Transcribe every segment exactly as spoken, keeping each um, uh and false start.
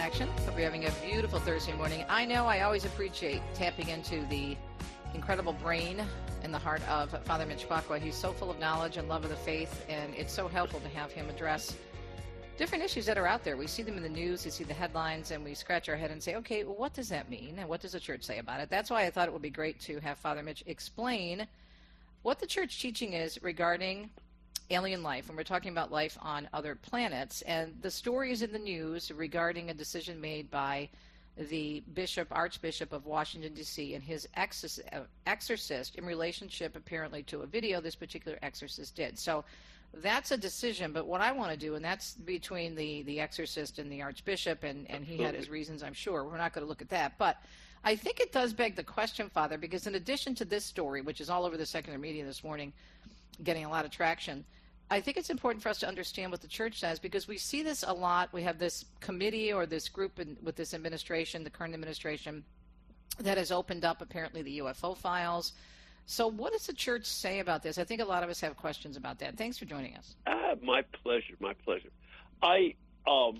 Connection. Hope you're having a beautiful Thursday morning. I know I always appreciate tapping into the incredible brain and the heart of Father Mitch Pacwa. He's so full of knowledge and love of the faith, and it's so helpful to have him address different issues that are out there. We see them in the news, we see the headlines, and we scratch our head and say, okay, well, what does that mean, and what does the church say about it? That's why I thought it would be great to have Father Mitch explain what the church teaching is regarding alien life, and we're talking about life on other planets, and the stories in the news regarding a decision made by the bishop, Archbishop of Washington, D C, and his exorcist in relationship apparently to a video this particular exorcist did. So that's a decision, but what I want to do, and that's between the, the exorcist and the Archbishop, and, and he had his reasons, I'm sure. We're not going to look at that, but I think it does beg the question, Father, because in addition to this story, which is all over the secular media this morning, getting a lot of traction, I think it's important for us to understand what the church says, because we see this a lot. We have this committee or this group in, with this administration, the current administration, that has opened up apparently the U F O files. So what does the church say about this? I think a lot of us have questions about that. Thanks for joining us. Uh, my pleasure, my pleasure. I, um,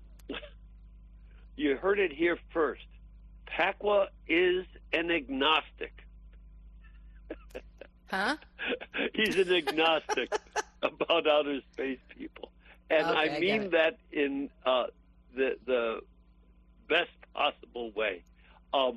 you heard it here first. Pacwa is an agnostic. Huh? He's an agnostic about outer space people. And okay, I I mean that in uh, the the best possible way. Um,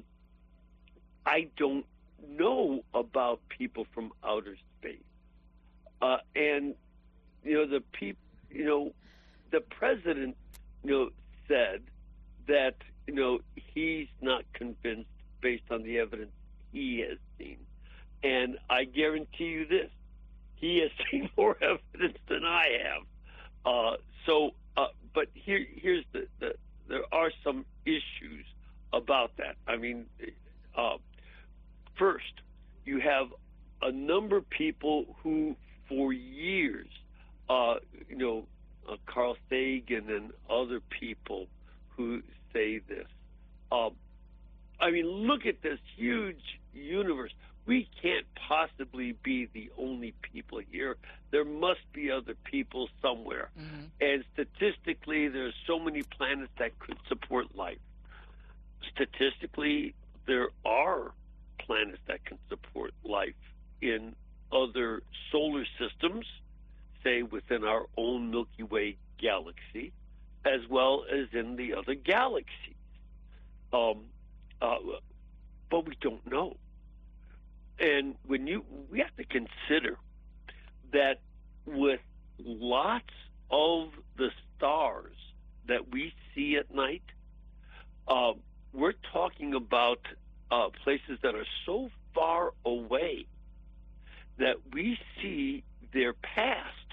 I don't know about people from outer space. Uh, and, you know, the peop, you know, the president, you know, said that, you know, he's not convinced based on the evidence he has seen. And I guarantee you this, he has seen more evidence than I have. Uh, so, uh, but here, here's the, the, there are some issues about that. I mean, uh, first, you have a number of people who, for years, uh, you know, uh, Carl Sagan and other people who say this. Um, I mean, look at this huge universe. We can't possibly be the only people here. There must be other people somewhere. Mm-hmm. And statistically, there's so many planets that could support life. Statistically, there are planets that can support life in other solar systems, say within our own Milky Way galaxy, as well as in the other galaxies. Um, uh, but we don't know. And when you, we have to consider that with lots of the stars that we see at night, uh, we're talking about uh, places that are so far away that we see their past.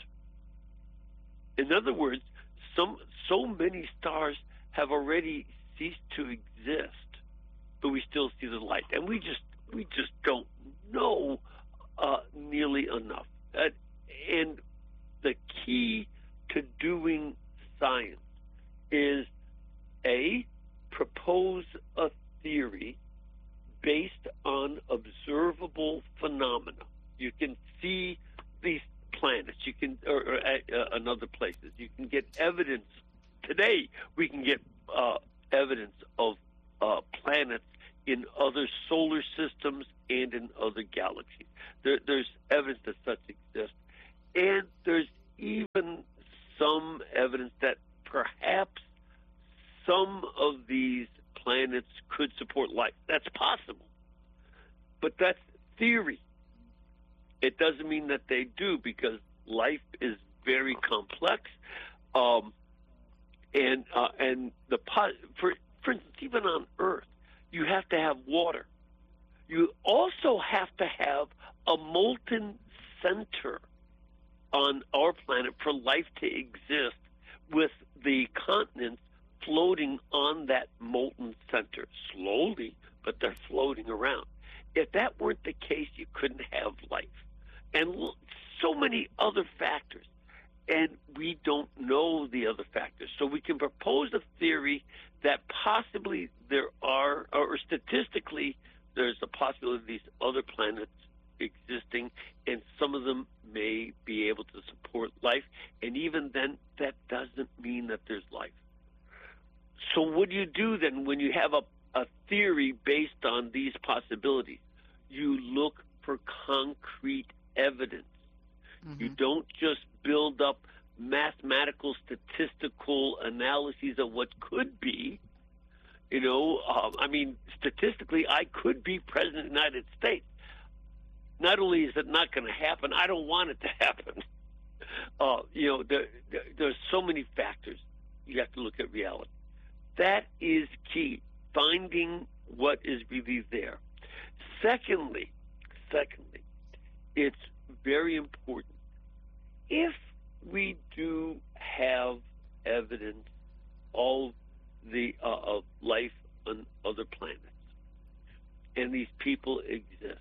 In other words, some so many stars have already ceased to exist, but we still see the light, and we just we just don't know uh, nearly enough. Uh, and the key to doing science is a propose a theory based on observable phenomena. You can see these planets, you can, or, or uh, in other places. You can get evidence. Today, we can get uh, evidence of uh, planets in other solar systems and in other galaxies. There, there's evidence that such exists. And there's even some evidence that perhaps some of these planets could support life. That's possible. But that's theory. It doesn't mean that they do, because life is very complex. Um, and uh, and the for for instance, even on Earth, you have to have water. You also have to have a molten center on our planet for life to exist, with the continents floating on that molten center, slowly, but they're floating around. If that weren't the case, you couldn't have life. And so many other factors. And we don't know the other factors. So we can propose a theory that possibly there are, or statistically, there's a possibility of these other planets existing, and some of them may be able to support life. And even then, that doesn't mean that there's life. So what do you do then when you have a, a theory based on these possibilities? You look for concrete evidence. Mm-hmm. You don't just build up mathematical, statistical analyses of what could be. You know, um, I mean, statistically, I could be president of the United States. Not only is it not going to happen, I don't want it to happen. Uh, you know, there, there, there's so many factors. You have to look at reality. That is key, finding what is really there. Secondly, secondly, it's very important. If we do have evidence of the uh, of life on other planets, and these people exist,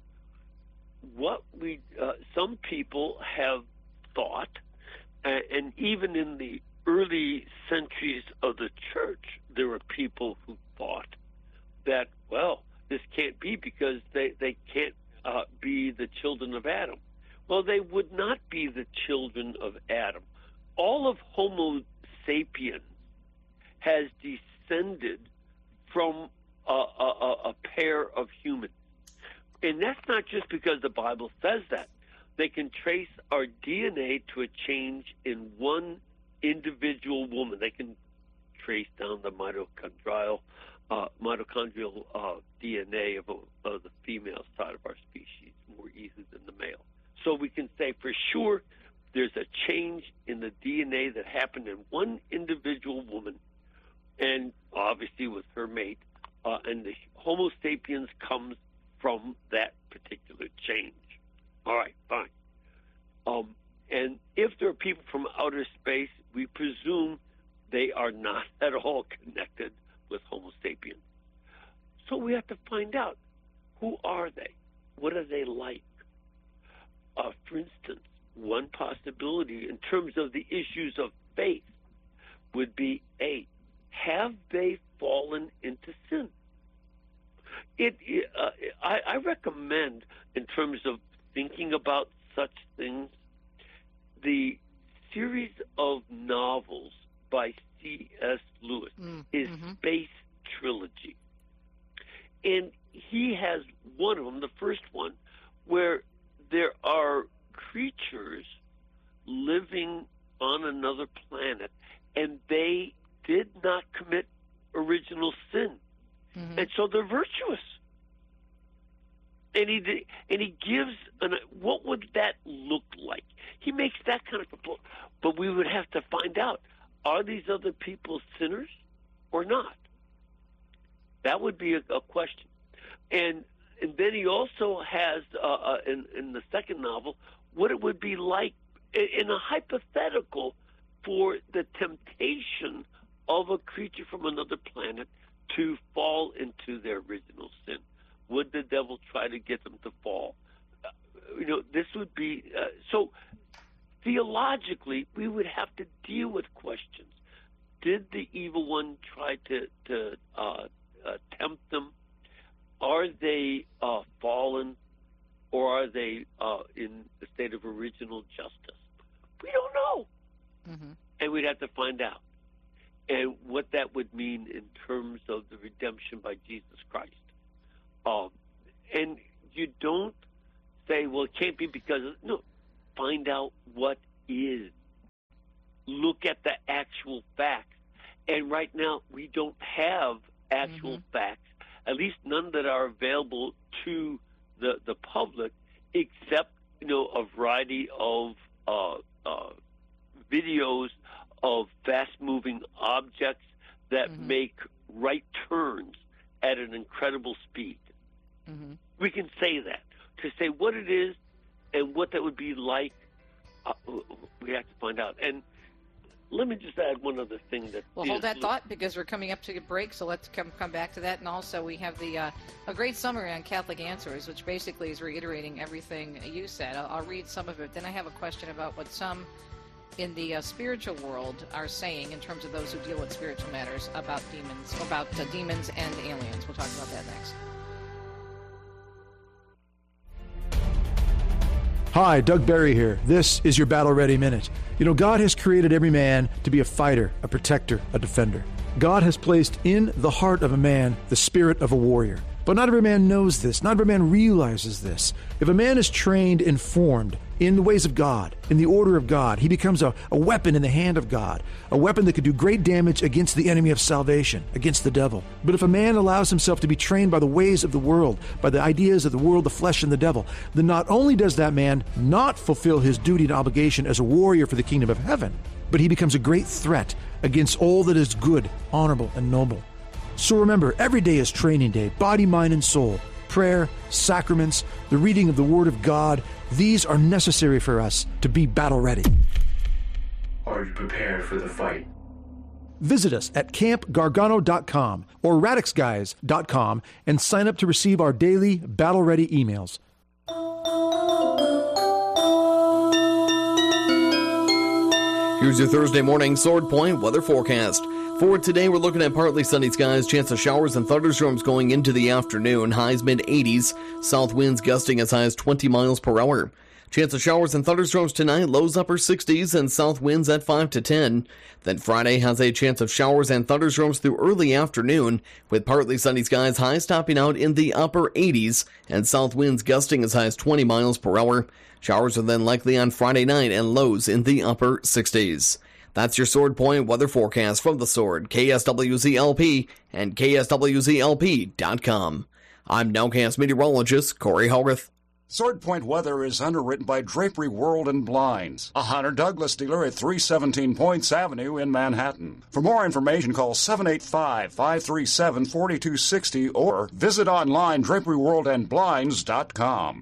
what we uh, some people have thought, uh, and even in the early centuries of the church, there were people who thought that, well, this can't be because they, they can't uh, be the children of Adam. Well, they would not be the children of Adam. All of Homo sapiens has descended from a, a, a pair of humans. And that's not just because the Bible says that. They can trace our D N A to a change in one individual woman. They can trace down the mitochondrial uh, mitochondrial uh, D N A of, a, of the female side of our species more easily than the male. So we can say for sure there's a change in the D N A that happened in one individual woman, and obviously with her mate, uh, and the Homo sapiens comes from that particular change. All right, fine. Um, and if there are people from outer space, we presume they are not at all connected with Homo sapiens. So we have to find out, who are they? What are they like? Uh, for instance, one possibility in terms of the issues of faith would be, A, have they fallen into sin? It, uh, I, I recommend, in terms of thinking about such things, the series of novels by C S Lewis mm, is mm-hmm. Space Trilogy. And he has one of them, the first one, where there are creatures living on another planet, and they did not commit original sin. Mm-hmm. And so they're virtuous. And he and he gives an, what would that look like? He makes that kind of proposal. But we would have to find out, are these other people sinners or not? That would be a, a question. And and then he also has, uh, uh, in, in the second novel, what it would be like in, in a hypothetical for the temptation of a creature from another planet to fall into their original sin. Would the devil try to get them to fall? Uh, you know, this would be... Uh, so, theologically, we would have to deal with questions. Did the evil one try to, to uh, uh, tempt them? Are they uh, fallen, or are they uh, in the state of original justice? We don't know. Mm-hmm. And we'd have to find out. And what that would mean in terms of the redemption by Jesus Christ. Um, and you don't say, well, it can't be because of... No, find out what is. Look at the actual facts. And right now, we don't have actual mm-hmm. facts, at least none that are available to the, the public, except, you know, a variety of uh, uh, videos of fast-moving objects that mm-hmm. make right turns at an incredible speed. Mm-hmm. We can say that. To say what it is and what that would be like, uh, we have to find out. And let me just add one other thing. That well, hold that thought, because we're coming up to a break, so let's come come back to that. And also, we have the uh, a great summary on Catholic Answers, which basically is reiterating everything you said. I'll, I'll read some of it. Then I have a question about what some in the uh, spiritual world are saying in terms of those who deal with spiritual matters about demons, about uh, demons and aliens. We'll talk about that next. Hi, Doug Barry here. This is your Battle Ready Minute. You know, God has created every man to be a fighter, a protector, a defender. God has placed in the heart of a man the spirit of a warrior. But not every man knows this. Not every man realizes this. If a man is trained and formed in the ways of God, in the order of God, he becomes a, a weapon in the hand of God, a weapon that could do great damage against the enemy of salvation, against the devil. But if a man allows himself to be trained by the ways of the world, by the ideas of the world, the flesh, and the devil, then not only does that man not fulfill his duty and obligation as a warrior for the kingdom of heaven, but he becomes a great threat against all that is good, honorable, and noble. So remember, every day is training day, body, mind, and soul. Prayer, sacraments, the reading of the Word of God, these are necessary for us to be battle ready. Are you prepared for the fight? Visit us at camp gargano dot com or radix guys dot com and sign up to receive our daily battle ready emails. Here's your Thursday morning Sword Point weather forecast. For today, we're looking at partly sunny skies, chance of showers and thunderstorms going into the afternoon, highs mid eighties, south winds gusting as high as twenty miles per hour. Chance of showers and thunderstorms tonight, lows upper sixties and south winds at five to ten. Then Friday has a chance of showers and thunderstorms through early afternoon, with partly sunny skies, highs topping out in the upper eighties and south winds gusting as high as twenty miles per hour. Showers are then likely on Friday night and lows in the upper sixties. That's your Sword Point weather forecast from The Sword, K S W Z L P, and K S W Z L P dot com. I'm Nowcast meteorologist Corey Hogarth. Sword Point weather is underwritten by Drapery World and Blinds, a Hunter Douglas dealer at three seventeen Points Avenue in Manhattan. For more information, call seven eight five, five three seven, four two six zero or visit online drapery world and blinds dot com.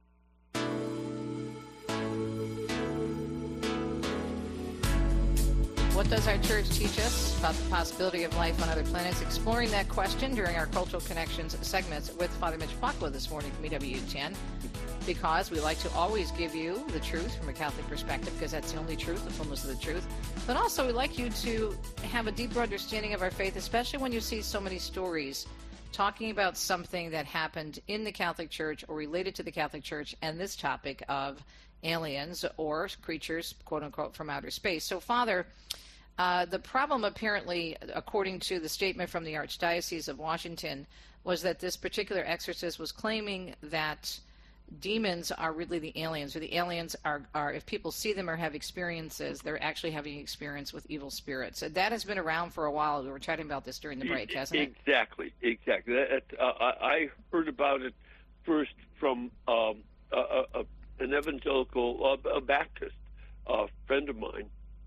What does our church teach us about the possibility of life on other planets? Exploring that question during our Cultural Connections segments with Father Mitch Pacwa this morning from E W ten, because we like to always give you the truth from a Catholic perspective, because that's the only truth, the fullness of the truth. But also we like you to have a deeper understanding of our faith, especially when you see so many stories talking about something that happened in the Catholic Church or related to the Catholic Church and this topic of aliens or creatures, quote-unquote, from outer space. So, Father, uh, the problem apparently, according to the statement from the Archdiocese of Washington, was that this particular exorcist was claiming that demons are really the aliens, or the aliens are, are, if people see them or have experiences, they're actually having experience with evil spirits. So that has been around for a while. We were chatting about this during the break, hasn't it? Exactly, exactly. That, uh, I heard about it first from um, a, a, an evangelical, uh, a Baptist uh, friend of mine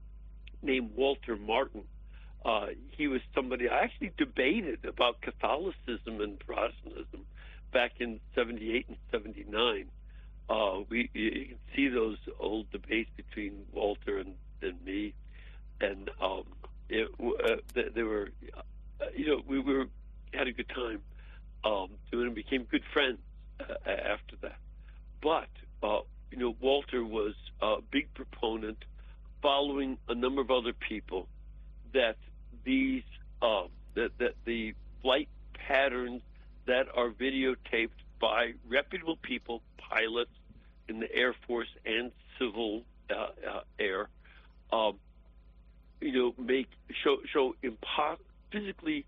named Walter Martin. Uh, he was somebody I actually debated about Catholicism and Protestantism back in seventy-eight and seventy-nine. Uh, we you can see those old debates between Walter and, and me, and um, it, uh, they, they were, uh, you know, we were had a good time um, doing and became good friends uh, after that. But uh, you know, Walter was a big proponent, following a number of other people, that these uh, that that the flight patterns that are videotaped by reputable people, pilots in the Air Force and civil uh, uh, air, um, you know, make show show impo- physically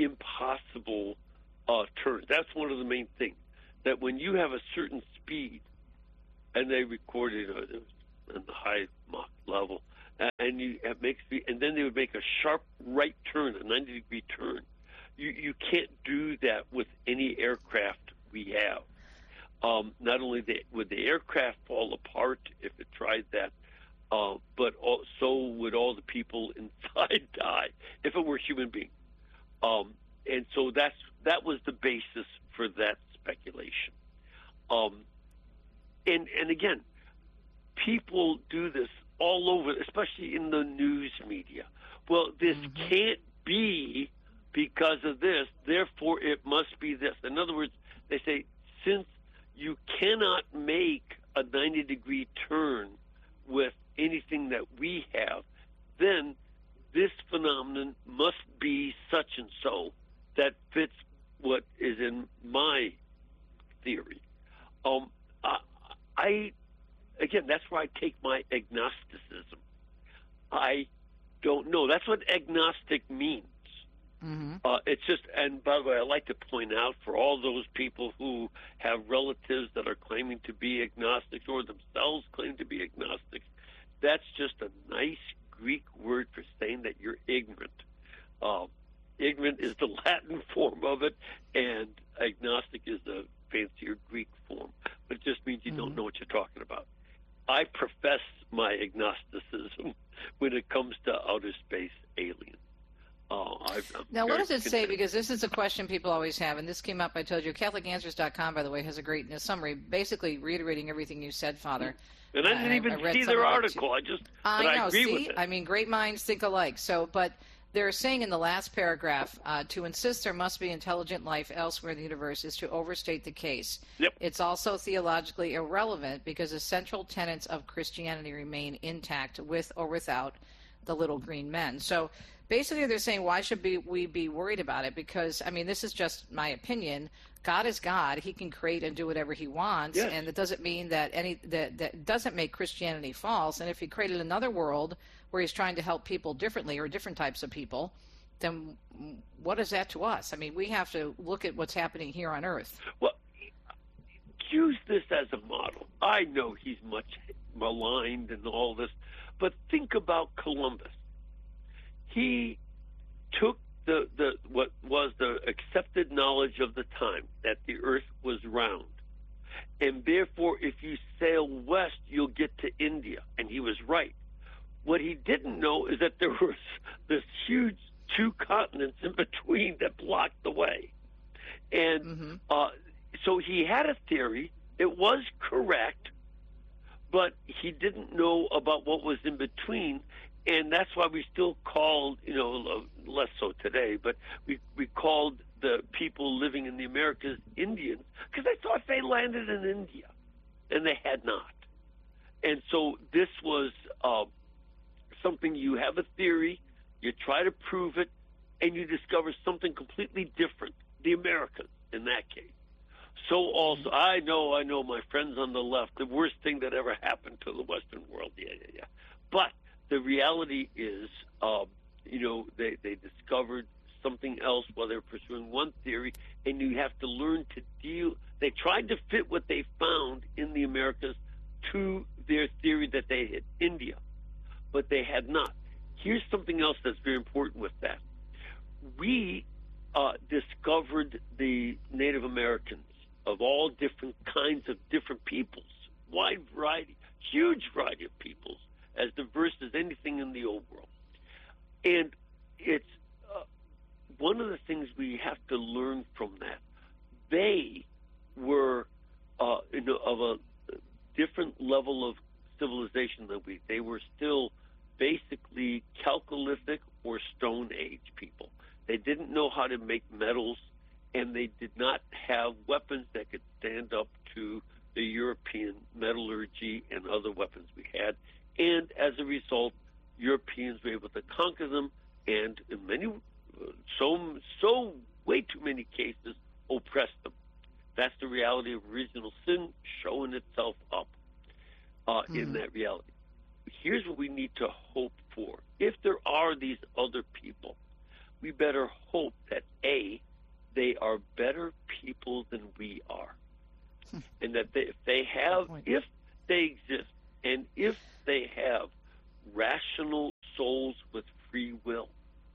impossible uh, turns. That's one of the main things. That when you have a certain speed, and they record it uh, in the high Mach level, uh, and you it makes the, and then they would make a sharp right turn, a ninety degree turn. You you can't do that with any aircraft we have. Um, not only the, would the aircraft fall apart if it tried that, uh, but all, so would all the people inside die if it were human beings. Um, and so that's that was the basis for that speculation. Um, and and again, people do this all over, especially in the news media. Well, this mm-hmm. can't be because of this, therefore it must be this. In other words, they say, since you cannot make a ninety degree turn with anything that we have, then this phenomenon must be such and so that fits what is in my theory. Um, I, I, again, that's where I take my agnosticism. I don't know. That's what agnostic means. Mm-hmm. Uh, it's just, and by the way, I like to point out for all those people who have relatives that are claiming to be agnostics or themselves claim to be agnostics, that's just a nice Greek word for saying that you're ignorant. Uh, ignorant is the Latin form of it, and agnostic is the fancier Greek form. But it just means you mm-hmm. don't know what you're talking about. I profess my agnosticism when it comes to outer space aliens. Uh, I've, now, what does it content. say? Because this is a question people always have, and this came up, I told you. Catholic Answers dot com, by the way, has a great summary, basically reiterating everything you said, Father. And I didn't uh, even I see their article. I just, I but know, I agree see? with it. I mean, great minds think alike. So, but they're saying in the last paragraph, uh, to insist there must be intelligent life elsewhere in the universe is to overstate the case. Yep. It's also theologically irrelevant because the central tenets of Christianity remain intact with or without the little green men. So basically they're saying, why should be, we be worried about it? Because, I mean, this is just my opinion. God is God. He can create and do whatever he wants. Yes. And it doesn't mean that any that, that doesn't make Christianity false. And if he created another world where he's trying to help people differently or different types of people, then what is that to us? I mean, we have to look at what's happening here on Earth. Well, use this as a model. I know he's much maligned and all this, but think about Columbus. He took the, the what was the accepted knowledge of the time, that the earth was round. And therefore, if you sail west, you'll get to India. And he was right. What he didn't know is that there was this huge two continents in between that blocked the way. And mm-hmm. uh, so he had a theory. It was correct, but he didn't know about what was in between. And that's why we still called, you know, less so today, but we, we called the people living in the Americas Indians because they thought they landed in India, and they had not. And so this was uh, something, you have a theory, you try to prove it, and you discover something completely different, the Americas in that case. So also, I know, I know my friends on the left, the worst thing that ever happened to the Western world, yeah, yeah, yeah. But the reality is, uh, you know, they, they discovered something else while they were pursuing one theory, and you have to learn to deal. They tried to fit what they found in the Americas to their theory that they had India, but they had not. Here's something else that's very important with that. We uh, discovered the Native Americans of all different kinds of different peoples, wide variety, huge variety of peoples, as diverse as anything in the old world. And it's uh, one of the things we have to learn from that. They were uh, you know, of a different level of civilization than we. They were still basically Chalcolithic or Stone Age people. They didn't know how to make metals, and they did not have weapons that could stand up to the European metallurgy and other weapons we had. And as a result, Europeans were able to conquer them, and in many, so so way too many cases, oppress them. That's the reality of original sin showing itself up uh, mm. in that reality. Here's what we need to hope for. If there are these other people, we better hope that, A, they are better people than we are. And that they, if they have, if they exist, and if they have rational souls with free will,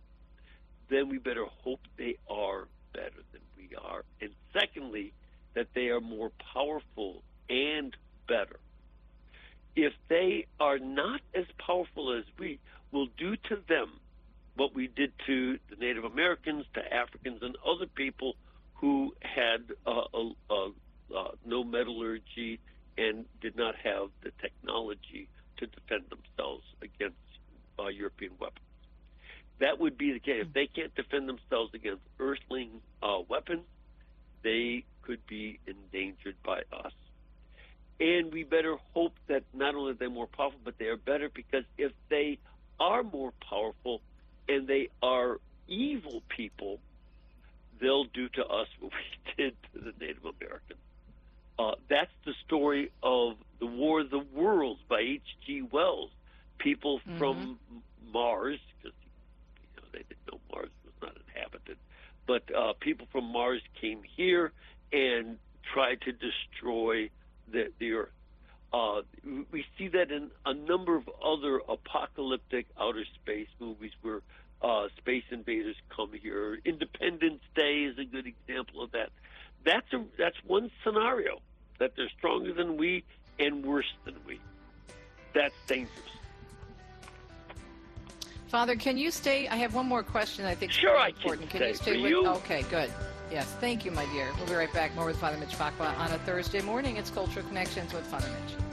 then we better hope they are better than we are. And secondly, that they are more powerful and better. If they are not as powerful as we, we'll do to them what we did to the Native Americans, to Africans, and other people who had uh, uh, uh, no metallurgy and did not have the technology to defend themselves against uh, European weapons. That would be the case. If they can't defend themselves against earthling uh, weapons, they could be endangered by us. And we better hope that not only are they more powerful, but they are better, because if they are more powerful and they are evil people, they'll do to us what we did to the Native Americans. Uh, that's the story of The War of the Worlds by H G Wells. People mm-hmm. from Mars, because you know, they didn't know Mars was not inhabited, inhabited. But uh, people from Mars came here and tried to destroy the, the Earth. Uh, we see that in a number of other apocalyptic outer space movies where uh, space invaders come here. Independence Day is a good example of that. That's a, that's one scenario, that they're stronger than we and worse than we. That's dangerous. Father, can you stay? I have one more question I think is sure, very I important. Can, can you stay for with you. Okay, good. Yes, thank you, my dear. We'll be right back. More with Father Mitch Pacwa on a Thursday morning. It's Cultural Connections with Father Mitch.